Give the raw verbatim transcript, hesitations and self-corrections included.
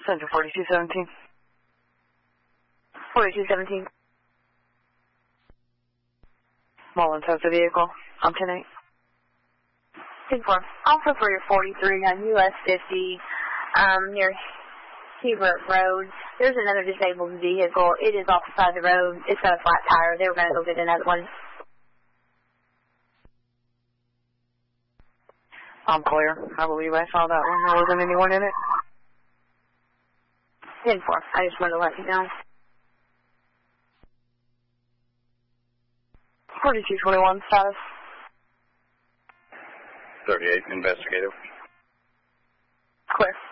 Central forty-two seventeen. forty-two seventeen. Mullen tows the vehicle. I'm ten eight. ten four. Also for your forty-three on U S fifty, um, near Hebert Road. There's another disabled vehicle. It is off the side of the road. It's got a flat tire. They were going to go get another one. I'm clear. I believe I saw that one. There wasn't anyone in it. ten four. I just wanted to let you know. forty-two twenty-one status. thirty-eight investigative. Clear.